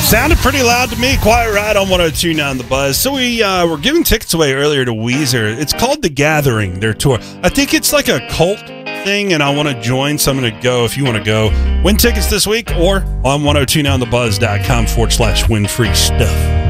Sounded pretty loud to me. Quiet Riot on 102.9 The Buzz. So we were giving tickets away earlier to Weezer. It's called The Gathering, their tour. I think it's like a cult thing, and I want to join, so I'm going to go. If you want to go, win tickets this week or on 1029thebuzz.com/win free stuff.